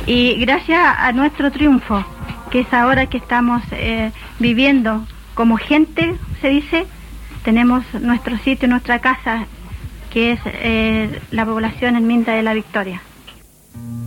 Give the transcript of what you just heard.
Y gracias a nuestro triunfo, que es ahora que estamos viviendo como gente, se dice, tenemos nuestro sitio, nuestra casa, que es la población en Minda de la Victoria.